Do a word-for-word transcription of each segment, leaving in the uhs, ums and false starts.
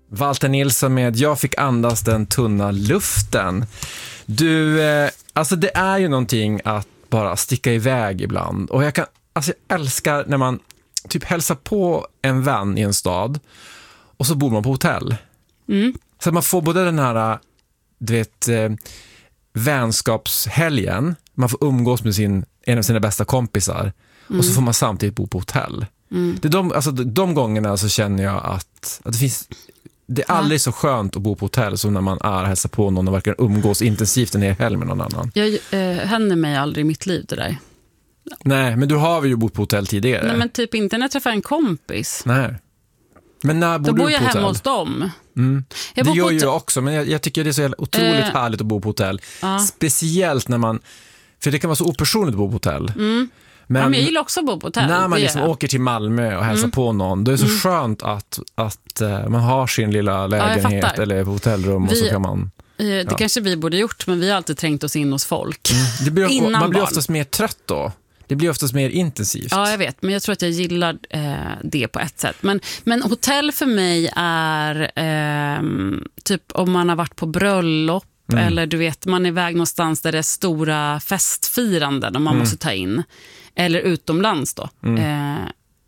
Walter Nilsson med Jag fick andas den tunna luften. Du, eh, alltså det är ju någonting att bara sticka iväg ibland. Och jag kan, alltså jag älskar när man typ hälsar på en vän i en stad och så bor man på hotell. Mm. Så att man får både den här, du vet, eh, vänskapshelgen, man får umgås med sin, en av sina bästa kompisar mm. och så får man samtidigt bo på hotell. Mm. Det är de, alltså de gångerna så känner jag att, att det finns, det är aldrig så skönt att bo på hotell som när man är och hälsar på någon och verkar umgås intensivt en hel helg med någon annan. Jag eh, händer mig aldrig i mitt liv det där. Nej, men du har ju bott på hotell tidigare. Nej, men typ inte när jag träffar en kompis. Nej. Men när bor Då du bor jag på hotell? hemma hos dem. Mm. Jag det bor gör på ju hotell- jag också, men jag, jag tycker det är så otroligt Eh. härligt att bo på hotell. Ja. Speciellt när man, för det kan vara så opersonligt att bo på hotell. Mm. Men, ja, men jag gillar också att bo på hotell. när man Det liksom gör jag. åker till Malmö och hälsar Mm. på någon, då är det så Mm. skönt att, att uh, man har sin lilla lägenhet fattar. eller hotellrum och Vi- så kan man... Eh, Det Ja. kanske vi borde gjort, men vi har alltid trängt oss in hos folk. Mm. Det blir, Innan man blir barn. oftast mer trött då. Det blir oftast mer intensivt. Ja, jag vet, men jag tror att jag gillar eh, det på ett sätt. Men, men hotell för mig är eh, typ om man har varit på bröllop mm. eller du vet, man är iväg någonstans där det är stora festfiranden och man Mm. måste ta in. Eller utomlands då. Mm. Eh,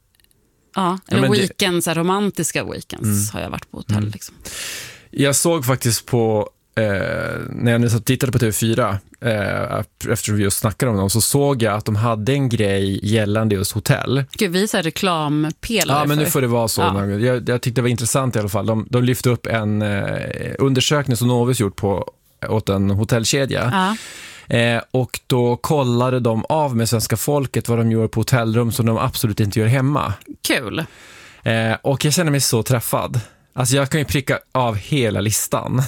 ja, eller men det- weekends, det... romantiska weekends Mm. har jag varit på hotell. Mm. Liksom. Jag såg faktiskt på, eh, när jag nu så tittade på T V fyra, eh, efter vi just snackade om dem, så såg jag att de hade en grej gällande just hotell. Gud, vi är så här reklampelare Ja, men nu för- får det vara så. Ja. Jag, jag tyckte det var intressant i alla fall. De, de lyfte upp en eh, undersökning som Novus gjort på, åt en hotellkedja. Ja. Eh, och då kollade de av med svenska folket vad de gör på hotellrum som de absolut inte gör hemma. Kul. Eh, och jag känner mig så träffad. Alltså jag kan ju pricka av hela listan.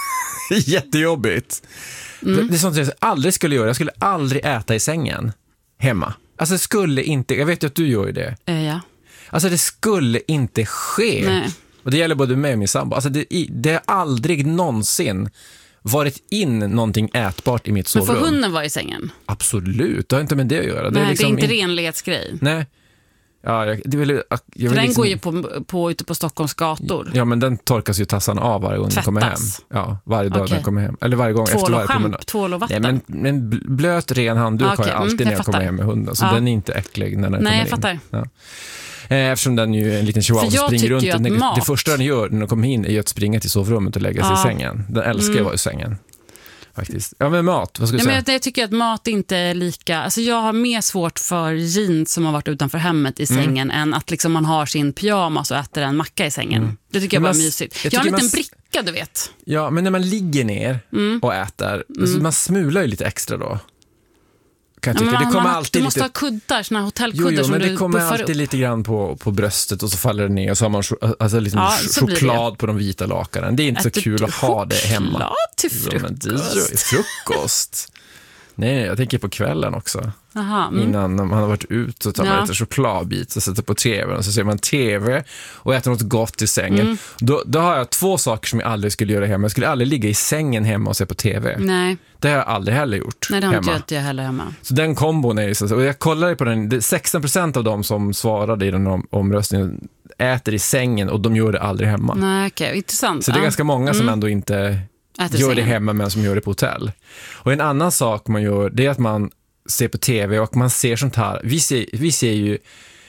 Jättejobbigt. Mm. Det, det är sånt jag aldrig skulle göra. Jag skulle aldrig äta i sängen hemma. Alltså det skulle inte, jag vet ju att du gör ju det. Eh, ja. Alltså det skulle inte ske. Nej. Och det gäller både mig och min sambo. Alltså det, det har aldrig någonsin varit in någonting ätbart i mitt Men sovrum. får hunden vara i sängen? Absolut, det har inte med det att göra. Nej, är liksom det är inte in... renlighetsgrej. Nej. Ja, jag, det vill, jag vill För den liksom... går ju på, på ute på Stockholms gator. Ja, men den torkas ju tassan av varje gång den kommer hem. Tvättas. Ja, varje dag Okej. den kommer hem. Eller varje gång efter Tvål varje och schamp, promenad. tvål och vatten. Nej, men, men blöt, ren handduk Ah, okej. har jag alltid Mm, när jag jag kommer fattar. hem med hunden. Så Ja. den är inte äcklig när den Nej, jag kommer in. fattar. Ja. Eh, Eftersom den ju är en liten chihuahua För jag som springer tycker runt. ju att Den, mat- Det första den gör när den kommer in är ju att springa till sovrummet och lägga sig Ja. i sängen. Den älskar Mm. att vara i sängen. Faktiskt. Ja, men mat, vad ska du Ja, säga? men jag, jag tycker att mat inte är lika... Alltså jag har mer svårt för jeans som har varit utanför hemmet i sängen än att liksom man har sin pyjamas och äter en macka i sängen. Mm. Det tycker jag Men bara är man- mysigt. jag Jag, har en tycker liten man- bricka, du vet. Ja, men när man ligger ner Mm. och äter, alltså man smular ju lite extra då. Kan jag Ja, tycka. men det man, kommer man, alltid du måste lite... ha kuddar, såna här Jo, hotellkuddar jo, som men du det kommer buffar alltid upp. lite grann på, på bröstet och så faller det ner och så har man cho- alltså liksom Ja, ch- så blir det. choklad på de vita lakanen. Det är inte så Äter kul du att ha det hemma. choklad till Ja, men det är frukost? ju frukost. Nej, jag tänker på kvällen också. Aha, mm. Innan man har varit ut så tar man Ja. lite chokladbit och sätter på tvn och så ser man tv och äter något gott i sängen. Mm. Då, då har jag två saker som jag aldrig skulle göra hemma. Jag skulle aldrig ligga i sängen hemma och se på tv. Nej, Det har jag aldrig heller gjort nej, det har inte hemma. jag heller hemma. Så den kombon är ju så. Och jag kollade på den, det- sexton procent av dem som svarade i den om, omröstningen äter i sängen och de gör det aldrig hemma. Nej, okej, intressant. Så det är Ja. ganska många som Mm. ändå inte Äter i gör det sängen. hemma men som gör det på hotell. Och en annan sak man gör, det är att man ser på tv och man ser sånt här. Vi ser, vi ser ju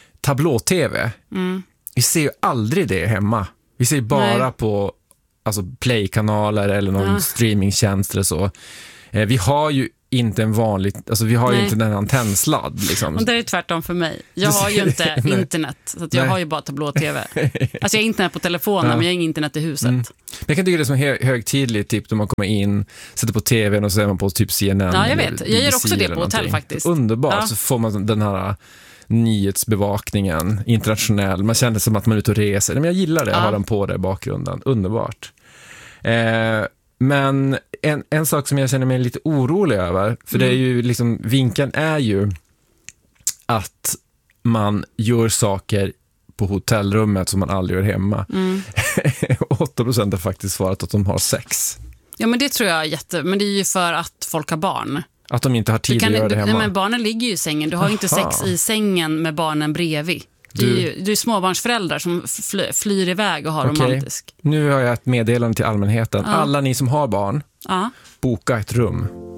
tablå-tv. Mm. Vi ser ju aldrig det hemma. Vi ser bara Nej. på alltså play-kanaler eller någon Ja. streamingtjänst eller så. Eh, vi har ju inte en vanlig, alltså vi har ju Nej. inte den antennsladd liksom. Och det är tvärtom för mig. Jag har ju inte Nej. internet, så att jag Nej. har ju bara tablå-tv. Alltså jag har internet på telefonen, Ja. men jag har ingen internet i huset. Mm. Men jag kan tycka det är som hö- högtidligt, typ då man kommer in, sätter på tvn och så är man på typ C N N. Ja, jag eller vet. Jag B B C gör också det eller på hotell någonting. faktiskt. Underbart, Ja. så får man den här nyhetsbevakningen, internationell. Man känner som att man är ute och reser. Men jag gillar det, Ja. att ha den på där i bakgrunden. Underbart. Eh, men en, en sak som jag känner mig lite orolig över, för Mm. det är ju liksom, vinkeln är ju att man gör saker på hotellrummet som man aldrig gör hemma. Mm. åtta procent har faktiskt svarat att de har sex. Ja, men det tror jag är jätte... Men det är ju för att folk har barn. Att de inte har tid Du kan, att göra det du, hemma. nej, men barnen ligger ju i sängen. Du har ju inte Aha. sex i sängen med barnen bredvid. Det är ju det är småbarnsföräldrar som fly, flyr iväg och har Okej. romantisk. Nu har jag ett meddelande till allmänheten. Ja. Alla ni som har barn, Ja. boka ett rum.